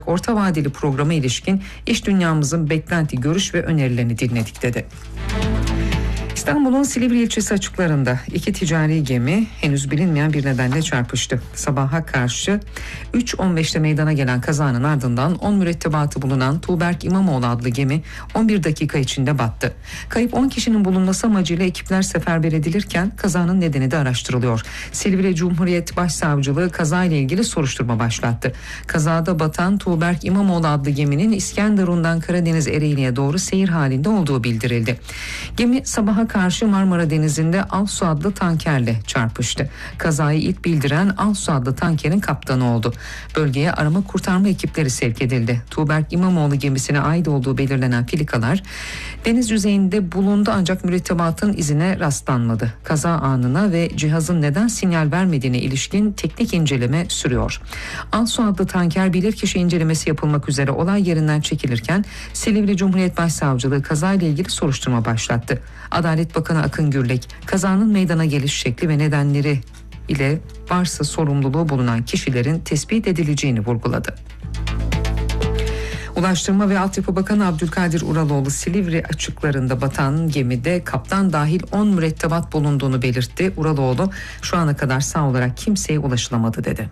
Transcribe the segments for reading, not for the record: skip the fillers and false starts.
orta vadeli programa ilişkin iş dünyamızın beklenti, görüş ve önerilerini dinledik dedi. İstanbul'un Silivri ilçesi açıklarında iki ticari gemi henüz bilinmeyen bir nedenle çarpıştı. Sabaha karşı 3.15'te meydana gelen kazanın ardından 10 mürettebatı bulunan Tuğberk İmamoğlu adlı gemi 11 dakika içinde battı. Kayıp 10 kişinin bulunması amacıyla ekipler seferber edilirken kazanın nedeni de araştırılıyor. Silivri Cumhuriyet Başsavcılığı kazayla ilgili soruşturma başlattı. Kazada batan Tuğberk İmamoğlu adlı geminin İskenderun'dan Karadeniz Ereğli'ye doğru seyir halinde olduğu bildirildi. Gemi sabaha karşı Marmara Denizi'nde Alsu adlı tankerle çarpıştı. Kazayı ilk bildiren Alsu adlı tankerin kaptanı oldu. Bölgeye arama kurtarma ekipleri sevk edildi. Tuğberk İmamoğlu gemisine ait olduğu belirlenen filikalar deniz yüzeyinde bulundu ancak mürettebatın izine rastlanmadı. Kaza anına ve cihazın neden sinyal vermediğine ilişkin teknik inceleme sürüyor. Alsu adlı tanker bilirkişi incelemesi yapılmak üzere olay yerinden çekilirken Silivri Cumhuriyet Başsavcılığı kazayla ilgili soruşturma başlattı. Adalet Bakanı Akın Gürlek, kazanın meydana geliş şekli ve nedenleri ile varsa sorumluluğu bulunan kişilerin tespit edileceğini vurguladı. Ulaştırma ve Altyapı Bakanı Abdülkadir Uraloğlu Silivri açıklarında batan gemide kaptan dahil 10 mürettebat bulunduğunu belirtti. Uraloğlu şu ana kadar sağ olarak kimseye ulaşılamadı dedi.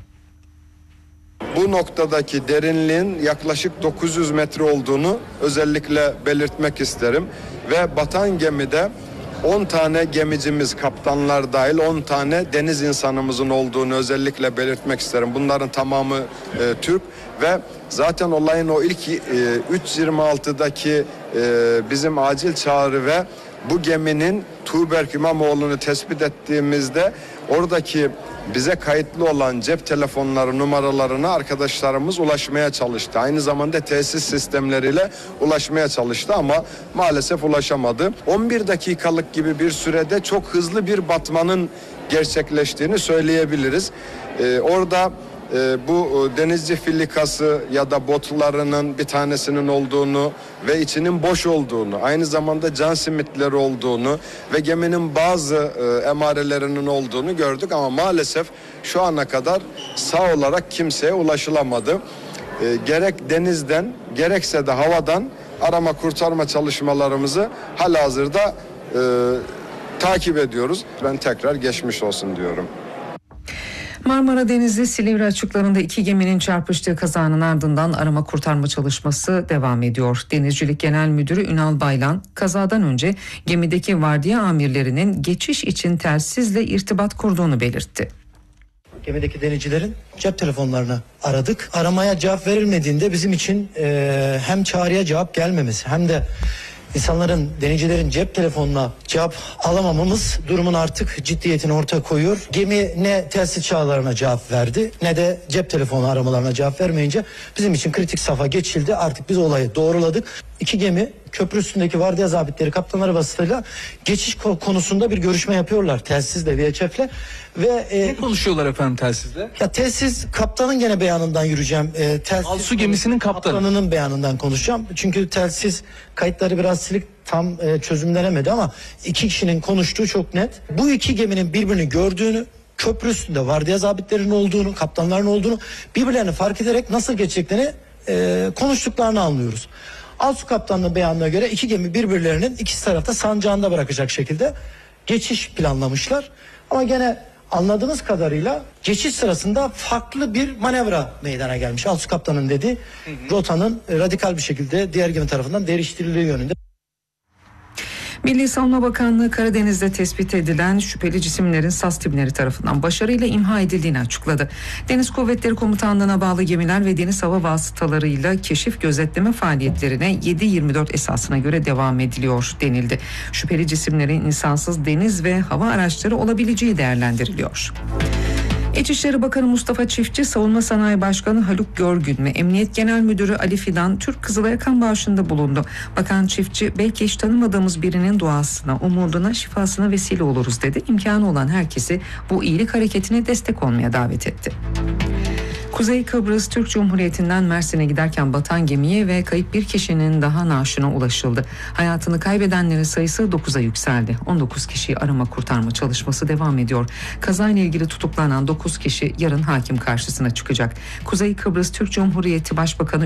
Bu noktadaki derinliğin yaklaşık 900 metre olduğunu özellikle belirtmek isterim. Ve batan gemide 10 tane gemicimiz, kaptanlar dahil 10 tane deniz insanımızın olduğunu özellikle belirtmek isterim. Bunların tamamı Türk ve zaten olayın o ilk 3.26'daki bizim acil çağrı ve bu geminin Tuğberk İmamoğlu'nu tespit ettiğimizde oradaki bize kayıtlı olan cep telefonları numaralarına arkadaşlarımız ulaşmaya çalıştı. Aynı zamanda tesis sistemleriyle ulaşmaya çalıştı ama maalesef ulaşamadı. 11 dakikalık gibi bir sürede çok hızlı bir batmanın gerçekleştiğini söyleyebiliriz. Orada bu denizci filikası ya da botlarının bir tanesinin olduğunu ve içinin boş olduğunu, aynı zamanda can simitleri olduğunu ve geminin bazı emarelerinin olduğunu gördük ama maalesef şu ana kadar sağ olarak kimseye ulaşılamadı. Gerek denizden gerekse de havadan arama kurtarma çalışmalarımızı halihazırda takip ediyoruz. Ben tekrar geçmiş olsun diyorum. Marmara Denizi Silivri açıklarında iki geminin çarpıştığı kazanın ardından arama kurtarma çalışması devam ediyor. Denizcilik Genel Müdürü Ünal Baylan, kazadan önce gemideki vardiya amirlerinin geçiş için telsizle irtibat kurduğunu belirtti. Gemideki denizcilerin cep telefonlarını aradık. Aramaya cevap verilmediğinde bizim için hem çağrıya cevap gelmemesi hem de İnsanların, denizcilerin cep telefonuna cevap alamamamız durumun artık ciddiyetini ortaya koyuyor. Gemi ne telsiz çağrılarına cevap verdi ne de cep telefonu aramalarına cevap vermeyince bizim için kritik safha geçildi. Artık biz olayı doğruladık. İki gemi köprü üstündeki vardiya zabitleri, kaptanları vasıtasıyla geçiş konusunda bir görüşme yapıyorlar telsizle, VHF'le ve ne konuşuyorlar efendim telsizle? Ya telsiz kaptanın gene beyanından yürüyeceğim. Alsu gemisinin kaptanının beyanından konuşacağım. Çünkü telsiz kayıtları biraz silik, tam çözümlenemedi ama iki kişinin konuştuğu çok net. Bu iki geminin birbirini gördüğünü, köprü üstünde vardiya zabitlerinin olduğunu, kaptanların olduğunu, birbirlerini fark ederek nasıl geçeceklerini konuştuklarını anlıyoruz. Alsu kaptanının beyanına göre iki gemi birbirlerinin ikisi tarafta sancağında bırakacak şekilde geçiş planlamışlar. Ama gene anladığımız kadarıyla geçiş sırasında farklı bir manevra meydana gelmiş. Alsu kaptanın dediği rotanın radikal bir şekilde diğer gemi tarafından değiştirildiği yönünde. Milli Savunma Bakanlığı Karadeniz'de tespit edilen şüpheli cisimlerin SAS timleri tarafından başarıyla imha edildiğini açıkladı. Deniz Kuvvetleri Komutanlığı'na bağlı gemiler ve deniz hava vasıtalarıyla keşif gözetleme faaliyetlerine 7/24 esasına göre devam ediliyor denildi. Şüpheli cisimlerin insansız deniz ve hava araçları olabileceği değerlendiriliyor. İçişleri Bakanı Mustafa Çiftçi, Savunma Sanayi Başkanı Haluk Görgün ve Emniyet Genel Müdürü Ali Fidan Türk Kızılay'a kan bağışında bulundu. Bakan Çiftçi, belki hiç tanımadığımız birinin duasına, umuduna, şifasına vesile oluruz dedi. İmkanı olan herkesi bu iyilik hareketine destek olmaya davet etti. Kuzey Kıbrıs Türk Cumhuriyeti'nden Mersin'e giderken batan gemiye ve kayıp bir kişinin daha naaşına ulaşıldı. Hayatını kaybedenlerin sayısı 9'a yükseldi. 19 kişiyi arama kurtarma çalışması devam ediyor. Kazayla ilgili tutuklanan 9 kişi yarın hakim karşısına çıkacak. Kuzey Kıbrıs Türk Cumhuriyeti Başbakanı